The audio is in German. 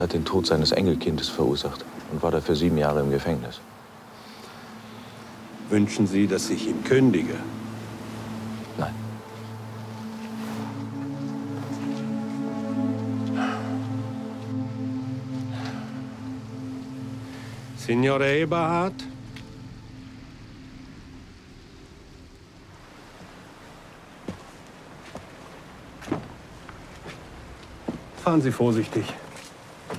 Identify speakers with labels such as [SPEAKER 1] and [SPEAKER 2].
[SPEAKER 1] hat den Tod seines Enkelkindes verursacht und war dafür 7 Jahre im Gefängnis.
[SPEAKER 2] Wünschen Sie, dass ich ihm kündige?
[SPEAKER 1] Nein.
[SPEAKER 2] Signore Eberhard? Fahren Sie vorsichtig.